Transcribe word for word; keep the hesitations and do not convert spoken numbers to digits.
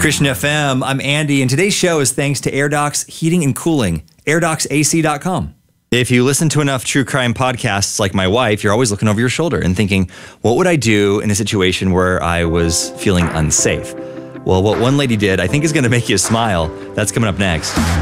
Christian F M, I'm Andy, and today's show is thanks to AirDocs Heating and Cooling, air docs A C dot com. If you listen to enough true crime podcasts like my wife, you're always looking over your shoulder and thinking, what would I do in a situation where I was feeling unsafe? Well, what one lady did, I think is going to make you smile. That's coming up next.